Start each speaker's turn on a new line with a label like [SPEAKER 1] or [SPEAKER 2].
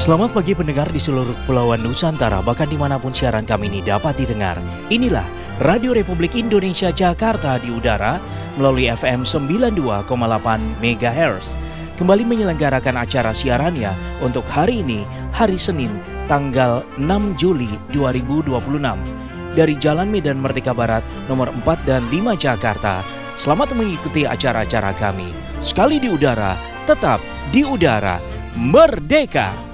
[SPEAKER 1] Selamat pagi pendengar di seluruh kepulauan Nusantara, bahkan dimanapun siaran kami ini dapat didengar. Inilah Radio Republik Indonesia Jakarta di udara melalui FM 92,8 MHz. Kembali menyelenggarakan acara siarannya untuk hari ini, hari Senin, tanggal 6 Juli 2026. Dari Jalan Medan Merdeka Barat, nomor 4 dan 5 Jakarta. Selamat mengikuti acara-acara kami. Sekali di udara, tetap di udara. Merdeka!